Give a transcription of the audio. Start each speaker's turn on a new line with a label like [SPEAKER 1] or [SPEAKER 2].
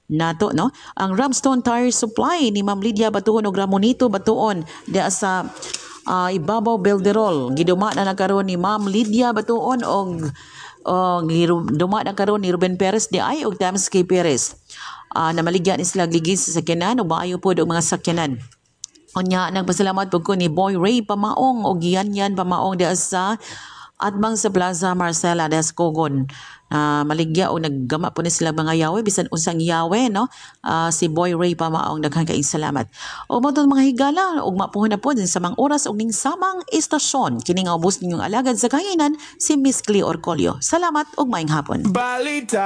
[SPEAKER 1] nato, no? Ang Ramstone Tire Supply ni Ma'am Lydia Batuon og Ramonito Batuon diya sa Ibabaw Belderol. Giduma na nagkaroon ni Ma'am Lydia Batuon og duma na karon ni Ruben Perez di ay og Tamsky Perez. Namaligya ni sila ligis sa sakyanan ug maayo pod og mga sakyanan. Unya nagpasalamat pud ko ni Boy Ray Pamaong o Gianyan Pamaong diya sa atbang sa Plaza Marcela des Cogon. Maligya o naggama po ni sila mga yawe bisan unsang yawe, no? Si Boy Ray Pamaong daghang kaayong salamat. O mo mga higala ug mapuhon na po din sa mga oras og ning samang istasyon kini nga ubos ninyong alagad sa kahinan si Miss Cleo Orcolio. Salamat ug maayong hapon.
[SPEAKER 2] Balita.